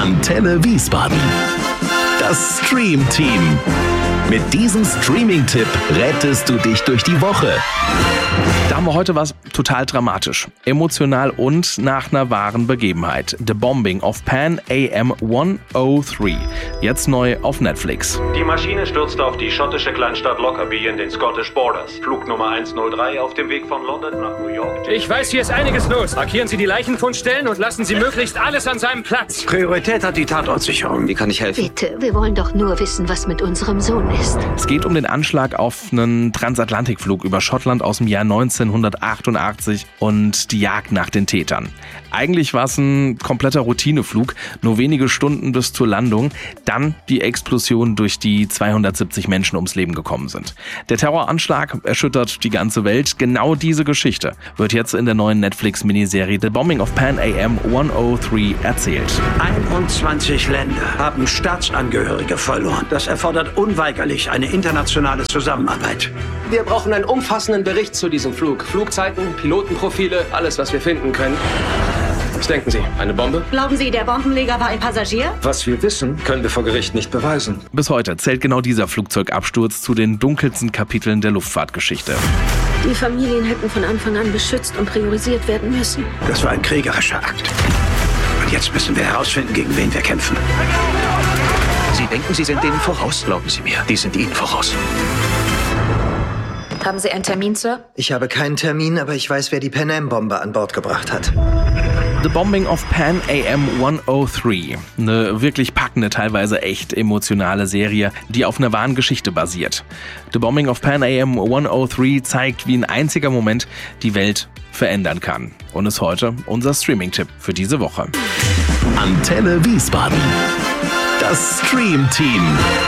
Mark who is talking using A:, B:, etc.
A: Antenne Wiesbaden. Das Stream Team. Mit diesem Streaming-Tipp rettest du dich durch die Woche.
B: Da haben wir heute was total dramatisch, emotional und nach einer wahren Begebenheit. The Bombing of Pan AM 103. Jetzt neu auf Netflix.
C: Die Maschine stürzte auf die schottische Kleinstadt Lockerbie in den Scottish Borders. Flug Nummer 103 auf dem Weg von London nach New York.
D: Ich weiß, hier ist einiges los. Markieren Sie die Leichenfundstellen und lassen Sie möglichst alles an seinem Platz.
E: Priorität hat die Tatortsicherung.
F: Wie kann ich helfen?
G: Bitte, wir wollen doch nur wissen, was mit unserem Sohn ist.
B: Es geht um den Anschlag auf einen Transatlantikflug über Schottland aus dem Jahr 1988 und die Jagd nach den Tätern. Eigentlich war es ein kompletter Routineflug, nur wenige Stunden bis zur Landung, dann die Explosion, durch die 270 Menschen ums Leben gekommen sind. Der Terroranschlag erschüttert die ganze Welt. Genau diese Geschichte wird jetzt in der neuen Netflix-Miniserie The Bombing of Pan AM 103 erzählt.
E: 21 Länder haben Staatsangehörige verloren. Das erfordert unweigerlich eine internationale Zusammenarbeit.
H: Wir brauchen einen umfassenden Bericht zu diesem Flug. Flugzeiten, Pilotenprofile, alles, was wir finden können. Was denken Sie? Eine Bombe?
I: Glauben Sie, der Bombenleger war ein Passagier?
E: Was wir wissen, können wir vor Gericht nicht beweisen.
B: Bis heute zählt genau dieser Flugzeugabsturz zu den dunkelsten Kapiteln der Luftfahrtgeschichte.
G: Die Familien hätten von Anfang an beschützt und priorisiert werden müssen.
E: Das war ein kriegerischer Akt. Und jetzt müssen wir herausfinden, gegen wen wir kämpfen.
F: Sie denken, Sie sind denen voraus? Glauben Sie mir, die sind Ihnen voraus.
I: Haben Sie einen Termin, Sir?
J: Ich habe keinen Termin, aber ich weiß, wer die Pan Am-Bombe an Bord gebracht hat.
B: The Bombing of Pan AM 103. Eine wirklich packende, teilweise echt emotionale Serie, die auf einer wahren Geschichte basiert. The Bombing of Pan AM 103 zeigt, wie ein einziger Moment die Welt verändern kann. Und ist heute unser Streaming-Tipp für diese Woche.
A: Antenne Wiesbaden. Das Stream Team.